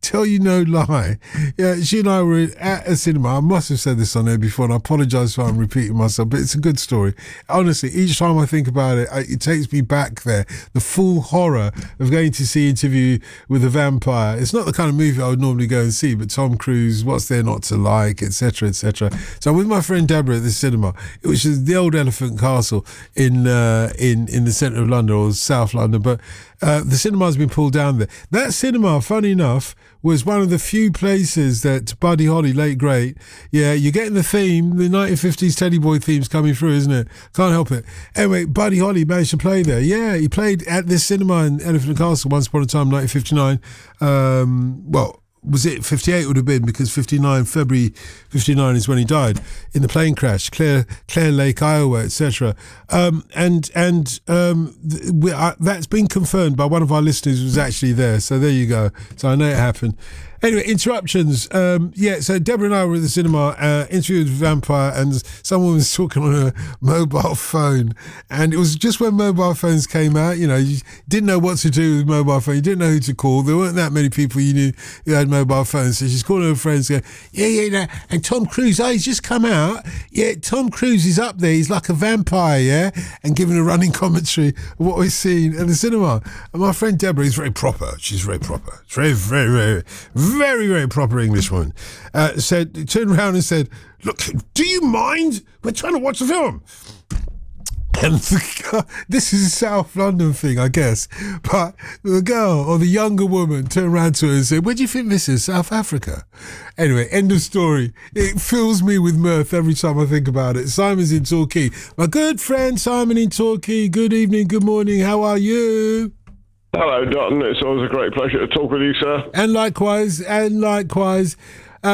tell you no lie. Yeah, she and I were at a cinema. I must have said this on air before, and I apologise if I'm repeating myself, but it's a good story. Honestly, each time I think about it, it takes me back there. The full horror of going to see Interview with a Vampire. It's not the kind of movie I would normally go and see, but Tom Cruise, what's there not to like, etc., etc. So I'm with my friend Deborah at the cinema. It was just the old Elephant Castle in the centre of London, or South London, but the cinema's been pulled down there. That cinema, funny enough, was one of the few places that Buddy Holly, late great, yeah, you're getting the theme, the 1950s Teddy Boy theme's coming through, isn't it? Can't help it. Anyway, Buddy Holly managed to play there. Yeah, he played at this cinema in Elephant and Castle once upon a time, 1959. Was it 58 would have been, because February 59 is when he died in the plane crash, Claire Lake, Iowa, etc. That's been confirmed by one of our listeners who was actually there. So there you go. So I know it happened. Anyway, interruptions. So Deborah and I were at the cinema, interviewed with Vampire, and someone was talking on a mobile phone. And it was just when mobile phones came out, you didn't know what to do with mobile phone. You didn't know who to call. There weren't that many people you knew who had mobile phones. So she's calling her friends, going, and Tom Cruise, he's just come out. Yeah, Tom Cruise is up there. He's like a vampire, yeah? And giving a running commentary of what we've seen at the cinema. And my friend Deborah is very proper. She's very proper. It's very, very, very, very, very proper English woman, turned around and said, "Look, do you mind? We're trying to watch the film." And this is a South London thing, I guess. But the girl, or the younger woman, turned around to her and said, "Where do you think this is? South Africa?" Anyway, end of story. It fills me with mirth every time I think about it. Simon's in Torquay. My good friend Simon in Torquay. Good evening, good morning. How are you? Hello, Dotton. It's always a great pleasure to talk with you, sir. And likewise.